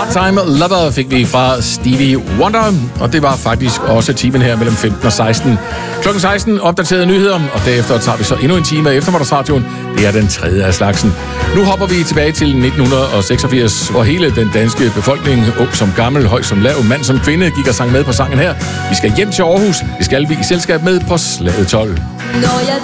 Part-Time Lover fik vi fra Stevie Wonder, og det var faktisk også timen her mellem 15 og 16. Klokken 16 opdaterede nyheder, og derefter tager vi så endnu en time af eftermiddagsradioen. Det er den tredje af slagsen. Nu hopper vi tilbage til 1986, hvor hele den danske befolkning, ung som gammel, høj som lav, mand som kvinde, gik og sang med på sangen her. Vi skal hjem til Aarhus. Det skal vi i selskab med på Slaget 12. Når jeg